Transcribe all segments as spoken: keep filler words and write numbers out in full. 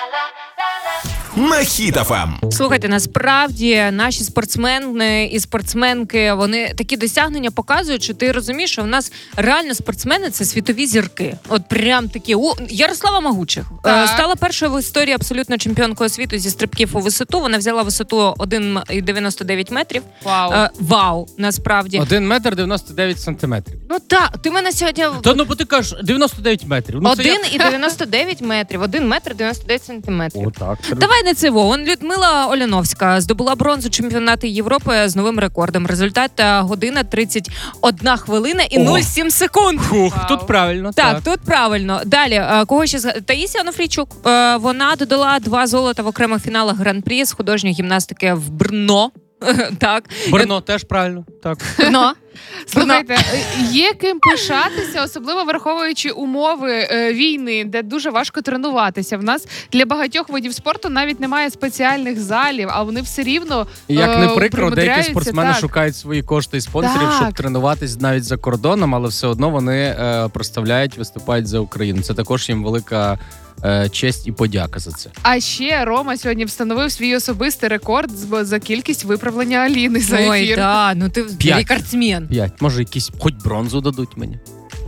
На Хіт еф ем. Слухайте, насправді наші спортсмени і спортсменки, вони такі досягнення показують, що ти розумієш, що в нас реально спортсмени – це світові зірки. От прям такі. О, Ярослава Магучих Так. стала першою в історії абсолютно чемпіонкою світу зі стрибків у висоту. Вона взяла висоту один цілих дев'яносто дев'ять метрів. Вау. Е, вау, насправді. один метр дев'яносто дев'ять сантиметрів. Ну так, ти мене сьогодні... То ну, бо ти кажеш дев'яносто дев'ять метрів. Ну, це один як- цілих дев'яносто дев'ять метрів, один метр дев'яносто дев'ять сантиметрів. О, так. Давай не це во. Он Людмила Оляновська здобула бронзу чемпіонату Європи з новим рекордом. Результат е, година тридцять одна хвилина і О. нуль цілих сім секунд. Фух, Вау. тут правильно. Так, Так, тут правильно. Далі, е, кого ще зга- Таїсія Онофрійчук. Е, вона додала два золота в окремих фіналах гран-прі з художньої гімнастики в Брно. Так. Брно теж правильно. Так. Брно. Слухайте, е, є ким пишатися, особливо враховуючи умови е, війни, де дуже важко тренуватися. В нас для багатьох видів спорту навіть немає спеціальних залів, а вони все рівно І як не е, прикро, деякі примудряються, спортсмени так. шукають свої кошти і спонсорів, Так. щоб тренуватись навіть за кордоном, але все одно вони е, проставляють, виступають за Україну. Це також їм велика е, честь і подяка за це. А ще Рома сьогодні встановив свій особистий рекорд з- за кількість виправлення Аліни за ефір. Ой, да, ну ти П'ять. рекордсмен. П'ять. Може, якісь хоч бронзу дадуть мені.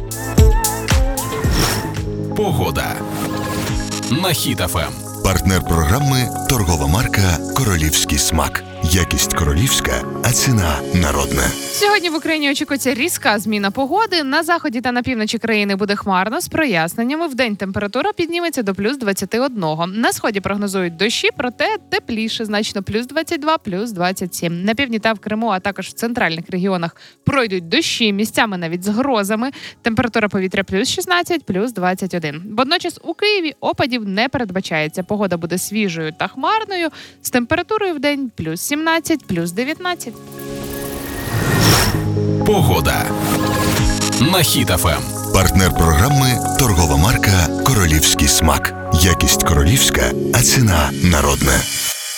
Погода. На Хіт еф ем. Партнер програми – торгова марка «Королівський смак». Якість королівська, а ціна народна. Сьогодні в Україні очікується різка зміна погоди. На заході та на півночі країни буде хмарно з проясненнями. Вдень температура підніметься до плюс двадцять один. На сході прогнозують дощі, проте тепліше, значно плюс двадцять два, плюс двадцять сім. На півдні та в Криму, а також в центральних регіонах пройдуть дощі, місцями навіть з грозами. Температура повітря плюс шістнадцять, плюс двадцять один. Водночас у Києві опадів не передбачається. Погода буде свіжою та хмарною з температурою вдень плюс сімнадцять, плюс дев'ятнадцять. Погода. На Хіт еф ем. Партнер програми – торгова марка «Королівський смак». Якість королівська, а ціна народна.